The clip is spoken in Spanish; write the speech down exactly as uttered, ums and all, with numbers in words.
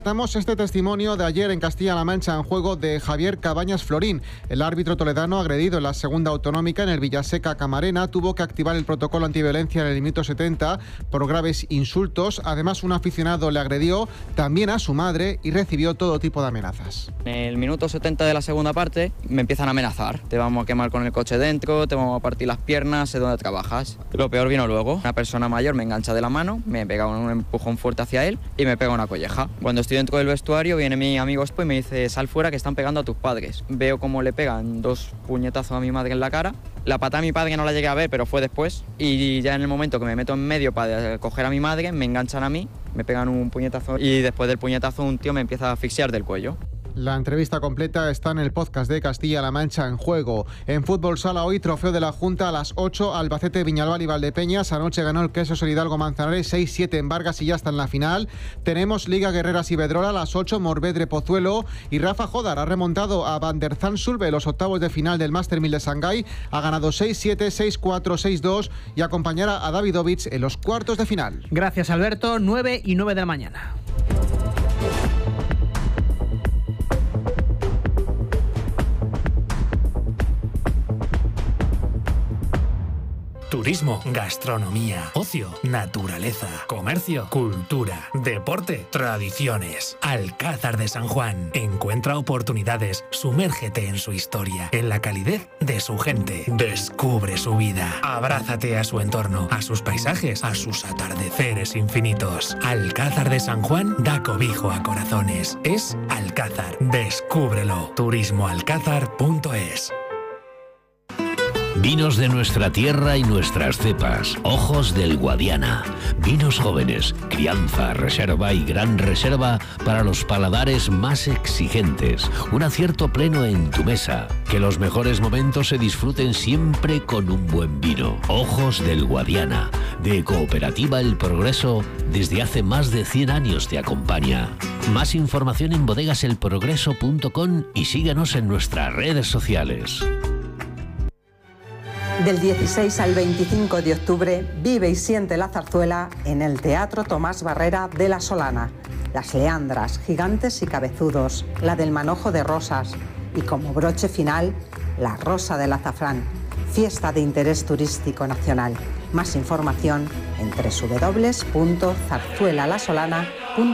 Damos este testimonio de ayer en Castilla-La Mancha en juego de Javier Cabañas Florín. El árbitro toledano, agredido en la segunda autonómica en el Villaseca Camarena, tuvo que activar el protocolo antiviolencia en el minuto setenta por graves insultos. Además, un aficionado le agredió también a su madre y recibió todo tipo de amenazas. En el minuto setenta de la segunda parte me empiezan a amenazar. Te vamos a quemar con el coche dentro, te vamos a partir las piernas, sé dónde trabajas. Lo peor vino luego. Una persona mayor me engancha de la mano, me pega un empujón fuerte hacia él y me pega una colleja. Cuando estoy dentro del vestuario viene mi amigo Expo y me dice: sal fuera que están pegando a tus padres. Veo cómo le pegan dos puñetazos a mi madre en la cara. La patada a mi padre no la llegué a ver, pero fue después. Y ya en el momento que me meto en medio para coger a mi madre, me enganchan a mí, me pegan un puñetazo y después del puñetazo un tío me empieza a asfixiar del cuello. La entrevista completa está en el podcast de Castilla-La Mancha en juego. En fútbol sala hoy, trofeo de la Junta a las ocho, Albacete, Viñalbal y Valdepeñas. Anoche ganó el Quesos Hidalgo Manzanares seis siete en Vargas y ya está en la final. Tenemos Liga Guerreras Iberdrola a las ocho, Morvedre Pozuelo y Rafa Jodar ha remontado a Van der Zandschulp en los octavos de final del Master mil de Shanghái. Ha ganado seis siete, seis cuatro, seis dos y acompañará a Davidovich en los cuartos de final. Gracias, Alberto. nueve y nueve de la mañana. Turismo, gastronomía, ocio, naturaleza, comercio, cultura, deporte, tradiciones. Alcázar de San Juan. Encuentra oportunidades, sumérgete en su historia, en la calidez de su gente. Descubre su vida. Abrázate a su entorno, a sus paisajes, a sus atardeceres infinitos. Alcázar de San Juan da cobijo a corazones. Es Alcázar. Descúbrelo. turismo alcázar punto es. Vinos de nuestra tierra y nuestras cepas. Ojos del Guadiana. Vinos jóvenes, crianza, reserva y gran reserva para los paladares más exigentes. Un acierto pleno en tu mesa. Que los mejores momentos se disfruten siempre con un buen vino. Ojos del Guadiana. De Cooperativa El Progreso, desde hace más de cien años te acompaña. Más información en bodegas el progreso punto com y síguenos en nuestras redes sociales. Del dieciséis al veinticinco de octubre vive y siente la zarzuela en el Teatro Tomás Barrera de La Solana. Las Leandras, Gigantes y Cabezudos, la del Manojo de Rosas y como broche final, la Rosa del Azafrán. Fiesta de interés turístico nacional. Más información en doble u doble u doble u punto zarzuela la solana punto com.